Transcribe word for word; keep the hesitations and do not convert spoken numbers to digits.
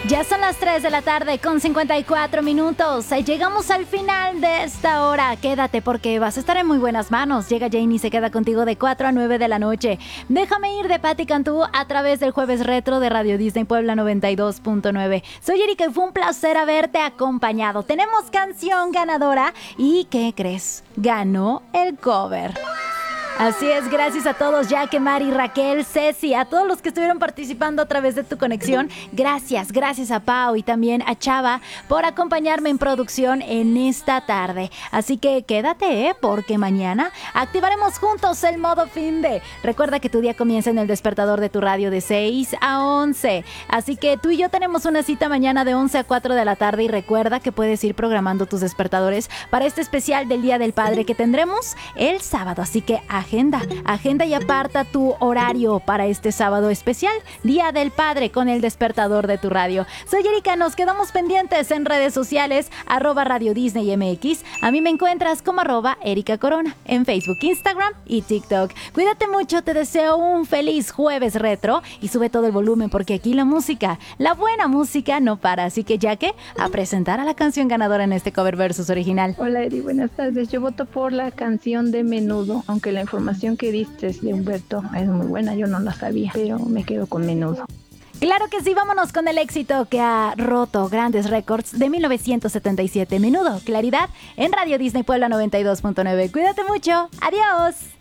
Ya son las tres de la tarde con cincuenta y cuatro minutos. Llegamos al final de esta hora. Quédate porque vas a estar en muy buenas manos. Llega Jane y se queda contigo de cuatro a nueve de la noche. Déjame ir de Patti Cantú a través del Jueves Retro de Radio Disney Puebla noventa y dos punto nueve. Soy Erika y fue un placer haberte acompañado. Tenemos canción ganadora y ¿qué crees? Ganó el cover. Así es, gracias a todos, Jaque, Mari, Raquel, Ceci, a todos los que estuvieron participando a través de tu conexión. Gracias, gracias a Pau y también a Chava por acompañarme en producción en esta tarde. Así que quédate, ¿eh? Porque mañana activaremos juntos el modo fin de. Recuerda que tu día comienza en el despertador de tu radio de seis a once. Así que tú y yo tenemos una cita mañana de once a cuatro de la tarde y recuerda que puedes ir programando tus despertadores para este especial del Día del Padre que tendremos el sábado. Así que Agenda, agenda y aparta tu horario para este sábado especial, Día del Padre, con el despertador de tu radio. Soy Erika, nos quedamos pendientes en redes sociales, arroba Radio Disney M X. A mí me encuentras como arroba Erika Corona en Facebook, Instagram y TikTok. Cuídate mucho, te deseo un feliz jueves retro y sube todo el volumen porque aquí la música, la buena música no para. Así que ya que a presentar a la canción ganadora en este cover versus original. Hola Eri, buenas tardes. Yo voto por la canción de Menudo, aunque la información información que diste de Humberto es muy buena, yo no la sabía, pero me quedo con Menudo. Claro que sí, vámonos con el éxito que ha roto grandes récords de mil novecientos setenta y siete. Menudo, Claridad, en Radio Disney Puebla noventa y dos punto nueve. Cuídate mucho, adiós.